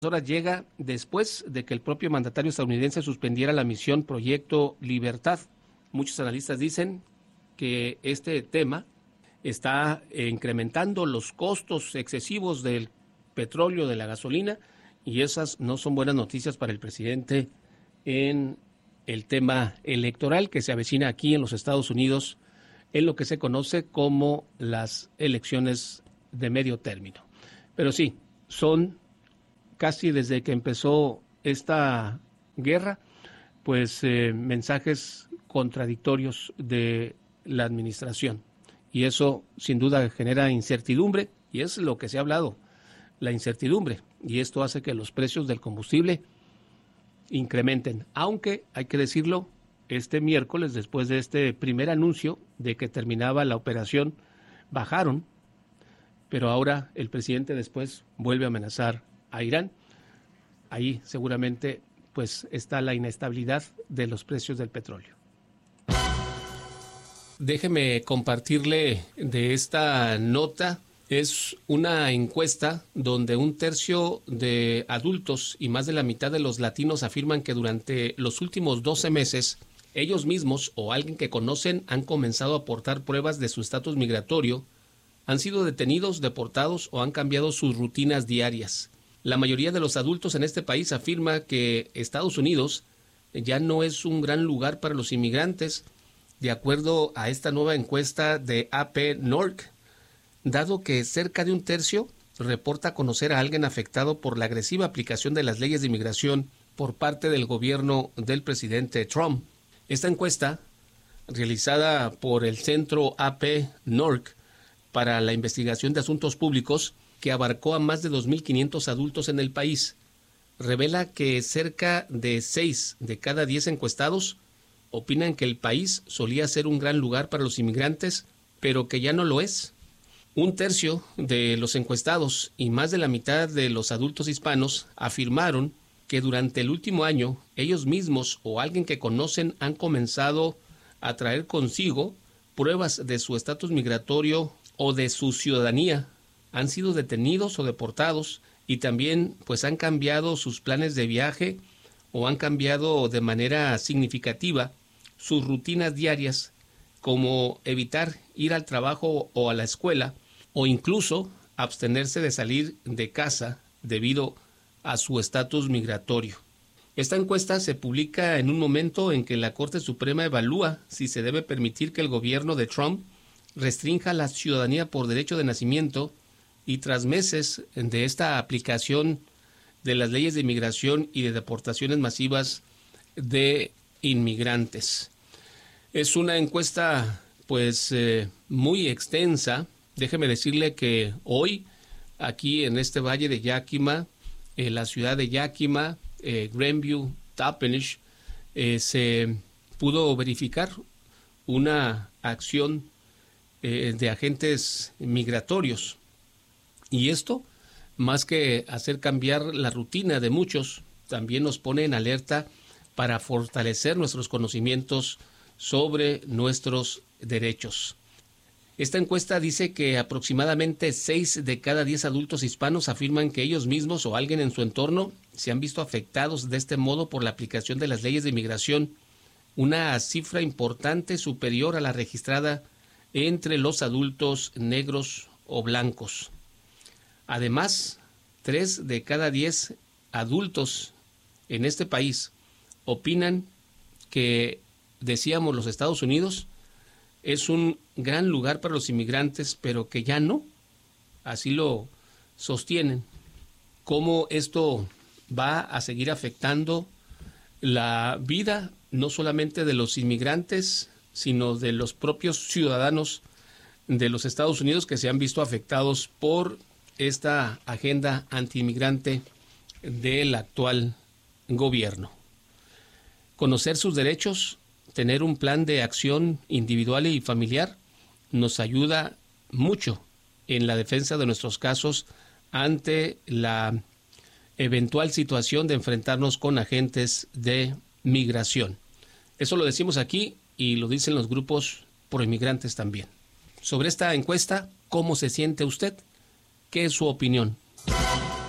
horas llega después de que el propio mandatario estadounidense suspendiera la misión Proyecto Libertad. Muchos analistas dicen que este tema está incrementando los costos excesivos del petróleo, de la gasolina, y esas no son buenas noticias para el presidente en el tema electoral que se avecina aquí en los Estados Unidos en lo que se conoce como las elecciones de medio término. Pero sí, son casi desde que empezó esta guerra, pues mensajes contradictorios de la administración. Y eso sin duda genera incertidumbre, y es lo que se ha hablado, la incertidumbre. Y esto hace que los precios del combustible incrementen. Aunque, hay que decirlo, este miércoles, después de este primer anuncio de que terminaba la operación, bajaron, pero ahora el presidente después vuelve a amenazar a Irán. Ahí seguramente pues está la inestabilidad de los precios del petróleo. Déjeme compartirle de esta nota. Es una encuesta donde 1/3 de adultos y más de la mitad de los latinos afirman que durante los últimos 12 meses ellos mismos o alguien que conocen han comenzado a aportar pruebas de su estatus migratorio, han sido detenidos, deportados o han cambiado sus rutinas diarias. La mayoría de los adultos en este país afirma que Estados Unidos ya no es un gran lugar para los inmigrantes, de acuerdo a esta nueva encuesta de AP-NORC, dado que cerca de 1/3 reporta conocer a alguien afectado por la agresiva aplicación de las leyes de inmigración por parte del gobierno del presidente Trump. Esta encuesta, realizada por el Centro AP-NORC para la Investigación de Asuntos Públicos, que abarcó a más de 2.500 adultos en el país, revela que cerca de 6 de cada 10 encuestados opinan que el país solía ser un gran lugar para los inmigrantes, pero que ya no lo es. 1/3 de los encuestados y más de la mitad de los adultos hispanos afirmaron que durante el último año ellos mismos o alguien que conocen han comenzado a traer consigo pruebas de su estatus migratorio o de su ciudadanía. Han sido detenidos o deportados y también pues han cambiado sus planes de viaje o han cambiado de manera significativa sus rutinas diarias, como evitar ir al trabajo o a la escuela o incluso abstenerse de salir de casa debido a su estatus migratorio. Esta encuesta se publica en un momento en que la Corte Suprema evalúa si se debe permitir que el gobierno de Trump restrinja la ciudadanía por derecho de nacimiento, y tras meses de esta aplicación de las leyes de inmigración y de deportaciones masivas de inmigrantes. Es una encuesta pues muy extensa. Déjeme decirle que hoy aquí en este valle de Yakima, la ciudad de Yakima, Grandview, Toppenish, se pudo verificar una acción de agentes migratorios. Y esto, más que hacer cambiar la rutina de muchos, también nos pone en alerta para fortalecer nuestros conocimientos sobre nuestros derechos. Esta encuesta dice que aproximadamente 6 de cada 10 adultos hispanos afirman que ellos mismos o alguien en su entorno se han visto afectados de este modo por la aplicación de las leyes de inmigración, una cifra importante superior a la registrada entre los adultos negros o blancos. Además, 3 de cada 10 adultos en este país opinan que, decíamos, los Estados Unidos es un gran lugar para los inmigrantes, pero que ya no. Así lo sostienen. ¿Cómo esto va a seguir afectando la vida no solamente de los inmigrantes, sino de los propios ciudadanos de los Estados Unidos que se han visto afectados por esta agenda antiinmigrante del actual gobierno? Conocer sus derechos, tener un plan de acción individual y familiar nos ayuda mucho en la defensa de nuestros casos ante la eventual situación de enfrentarnos con agentes de migración. Eso lo decimos aquí y lo dicen los grupos proinmigrantes también. Sobre esta encuesta, ¿cómo se siente usted? ¿Qué es su opinión?